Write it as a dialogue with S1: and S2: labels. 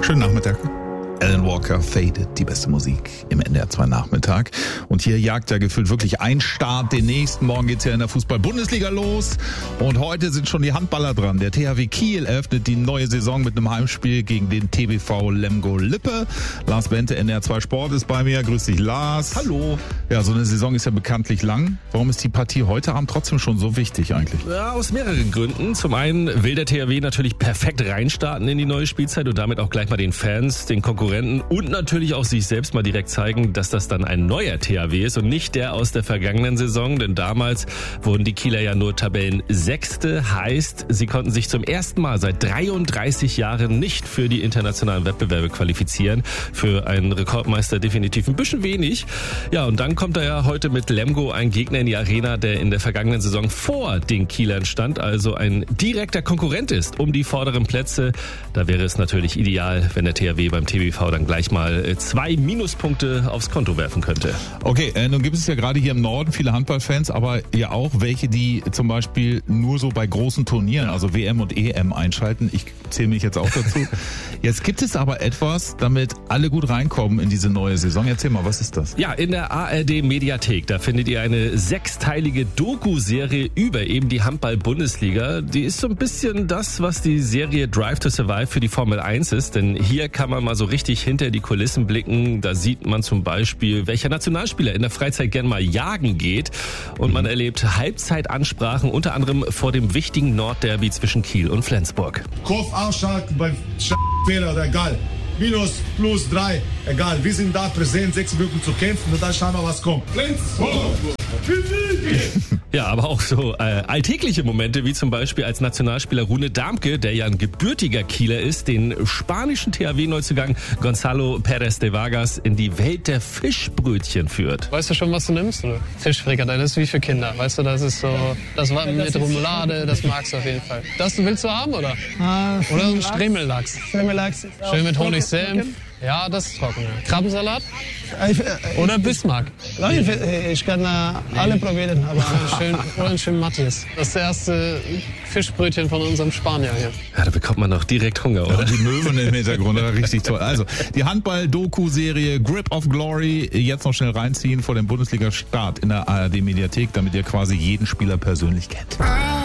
S1: Schönen Nachmittag. Alan Walker, Faded, die beste Musik im NDR 2 Nachmittag. Und hier jagt ja gefühlt wirklich ein Start den nächsten. Morgen geht's ja in der Fußball-Bundesliga los. Und heute sind schon die Handballer dran. Der THW Kiel eröffnet die neue Saison mit einem Heimspiel gegen den TBV Lemgo-Lippe. Lars Bente, NDR 2 Sport ist bei mir. Grüß dich, Lars.
S2: Hallo.
S1: Ja, so eine Saison ist ja bekanntlich lang. Warum ist die Partie heute Abend trotzdem schon so wichtig eigentlich?
S2: Ja, aus mehreren Gründen. Zum einen will der THW natürlich perfekt reinstarten in die neue Spielzeit und damit auch gleich mal den Fans, den Konkurrenten und natürlich auch sich selbst mal direkt zeigen, dass das dann ein neuer THW ist und nicht der aus der vergangenen Saison. Denn damals wurden die Kieler ja nur Tabellensechste. Heißt, sie konnten sich zum ersten Mal seit 33 Jahren nicht für die internationalen Wettbewerbe qualifizieren. Für einen Rekordmeister definitiv ein bisschen wenig. Ja, und dann kommt da ja heute mit Lemgo ein Gegner in die Arena, der in der vergangenen Saison vor den Kielern stand. Also ein direkter Konkurrent ist um die vorderen Plätze. Da wäre es natürlich ideal, wenn der THW beim TBV dann gleich mal 2 Minuspunkte aufs Konto werfen könnte.
S1: Okay, nun gibt es ja gerade hier im Norden viele Handballfans, aber ja auch welche, die zum Beispiel nur so bei großen Turnieren, also WM und EM einschalten. Ich zähle mich jetzt auch dazu. Jetzt gibt es aber etwas, damit alle gut reinkommen in diese neue Saison. Erzähl mal, was ist das?
S2: Ja, in der ARD-Mediathek, da findet ihr eine 6-teilige Doku-Serie über eben die Handball-Bundesliga. Die ist so ein bisschen das, was die Serie Drive to Survive für die Formel 1 ist, denn hier kann man mal so richtig hinter die Kulissen blicken. Da sieht man zum Beispiel, welcher Nationalspieler in der Freizeit gern mal jagen geht. Und man erlebt Halbzeitansprachen, unter anderem vor dem wichtigen Nordderby zwischen Kiel und Flensburg.
S3: Kopf ausschalten beim Fehler oder egal. Minus, plus 3, egal. Wir sind da präsent, 6 Minuten zu kämpfen und dann schauen wir, was kommt. Flensburg!
S2: Ja, aber auch so alltägliche Momente, wie zum Beispiel als Nationalspieler Rune Damke, der ja ein gebürtiger Kieler ist, den spanischen THW-Neuzugang Gonzalo Pérez de Vargas in die Welt der Fischbrötchen führt.
S4: Weißt du schon, was du nimmst? Oder? Fischfrikadelle, das ist wie für Kinder. Weißt du, das ist so, das war mit Remoulade, das magst du auf jeden Fall. Das willst du haben, oder? Oder so ein Stremellachs.
S5: Stremellachs.
S4: Schön mit Honigsenf. Ja, das ist trocken. Ja. Krabbensalat? Oder Bismarck?
S5: Ich kann alle probieren. Aber
S4: oder ein schön Matthias. Das ist das erste Fischbrötchen von unserem Spanier hier.
S2: Ja, da bekommt man doch direkt Hunger, oder?
S1: Ja, die Möwen im Hintergrund, richtig toll. Also, die Handball-Doku-Serie Grip of Glory jetzt noch schnell reinziehen vor dem Bundesliga-Start in der ARD-Mediathek, damit ihr quasi jeden Spieler persönlich kennt.